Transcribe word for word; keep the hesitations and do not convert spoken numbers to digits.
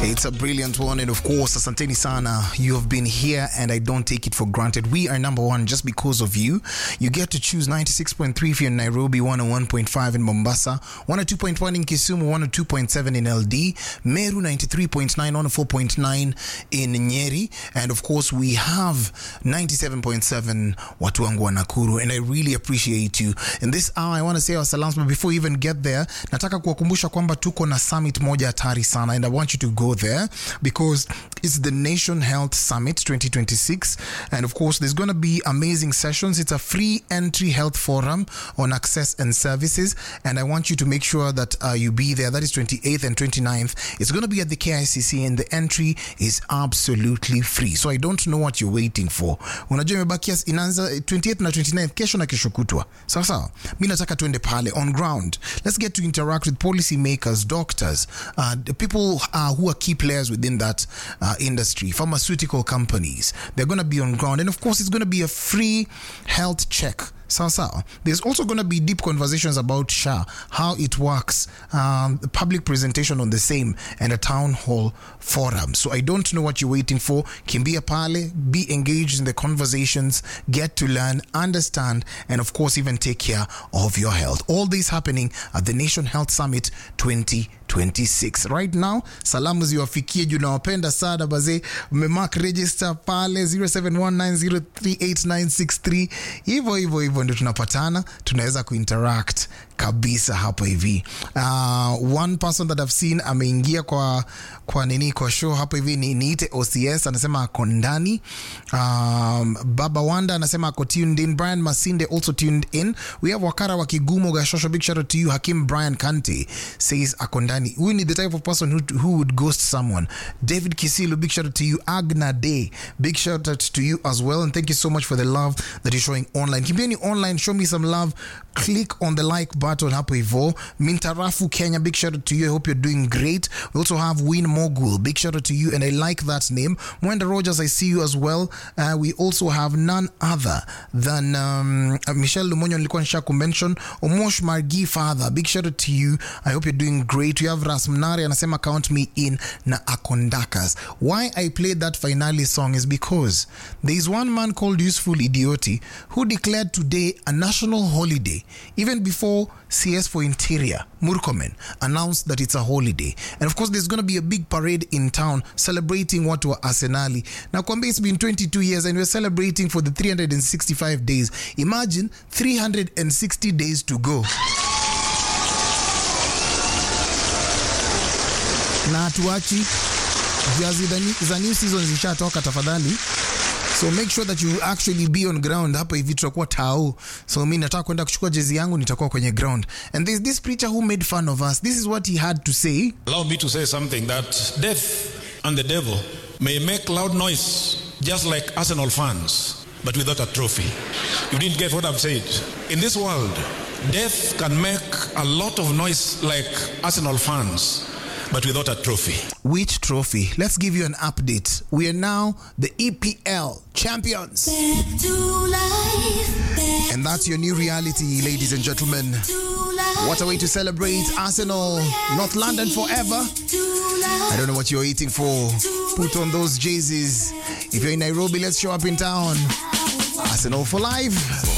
It's a brilliant one, and of course, asanteni sana. You have been here, and I don't take it for granted. We are number one just because of you. You get to choose ninety-six point three if you're in Nairobi, one oh one point five in Mombasa, one oh two point one in Kisumu, one oh two point seven in L D, Meru ninety-three point nine, one oh four point nine in Nyeri, and of course, we have ninety-seven point seven watu wangu wa Nakuru, and I really appreciate you. In this hour, I want to say our salams, but before we even get there, nataka kuwakumbusha kwamba tuko na summit moja hatari sana, and I want you to go there because it's the Nation Health Summit twenty twenty-six, and of course there's going to be amazing sessions. It's a free entry health forum on access and services, and I want you to make sure that uh, you be there. That is twenty-eighth and twenty-ninth. It's going to be at the K I C C, and the entry is absolutely free, so I don't know what you're waiting for. Unajua imebakia inaanza twenty-eighth na twenty-ninth, kesho na kesho kutwa. Sawa sawa, mimi nataka tuende pale on ground. Let's get to interact with policy makers, doctors, uh, the people uh, who are key players within that uh, industry, pharmaceutical companies. They're going to be on ground, and of course it's going to be a free health check. So, so there's also going to be deep conversations about S H A, how it works, um, the public presentation on the same, and a town hall forum. So I don't know what you're waiting for. Kimbia pale, be engaged in the conversations, get to learn, understand, and of course even take care of your health. All this happening at the Nation Health Summit twenty twenty-six. Right now, salamu ziwafikie juu nawapenda sana baze, umemark register pale zero seven one nine zero three eight nine six three. Hivyo hivyo hivyo ndio tunapatana, tunaweza kuinteract kabisa hapo hivi. Uh, one person that I've seen ameingia kwa kwa nini kwa show hapo hivi ni niite O C S, anasema ako ndani. Um, Baba Wanda anasema ako tuned in. Brian Masinde also tuned in. We have Wakara wa Kigumo Gashosho, big shout out to you. Hakim Brian Kante says ako ndani. We need the type of person who who would ghost someone. David Kisilu, big shout out to you. Agna Day, big shout out to you as well, and thank you so much for the love that you're showing online. Kimbieni online, show me some love. Click on the like button hapo hivyo. Mintarafu Kenya, big shout out to you. I hope you're doing great. We also have Win Mogul, big shout out to you, and I like that name. Mwenda Rogers, I see you as well. Uh, we also have none other than um, Michelle Lumonyo, nilikuwa nisha kumention. Omosh Margi Father, big shout out to you. I hope you're doing great. We have Rasmnari anasema count me in na Akondakas. Why I played that finale song is because there is one man called Useful Idioti who declared today a national holiday even before C S for Interior, Murkomen, announced that it's a holiday. And of course, there's going to be a big parade in town celebrating what were Arsenali. Now, Kwambe, it's been twenty-two years and we're celebrating for the three hundred sixty-five days. Imagine three hundred sixty days to go. Na tuachi, the new season zishatoka tafadhali. So make sure that you actually be on ground. Hapa hivi tutakuwa tao. So mimi nataka kwenda kuchukua jezi yangu, nitakuwa kwenye ground. And there's this preacher who made fun of us. This is what he had to say. Allow me to say something, that death and the devil may make loud noise just like Arsenal fans, but without a trophy. You didn't get what I've said. In this world, death can make a lot of noise like Arsenal fans, but without a trophy. Which trophy? Let's give you an update. We are now the E P L champions. And that's your new reality, ladies and gentlemen. What a way to celebrate Arsenal, North London forever. I don't know what you're eating for. Put on those jerseys. If you're in Nairobi, let's show up in town. Arsenal for life.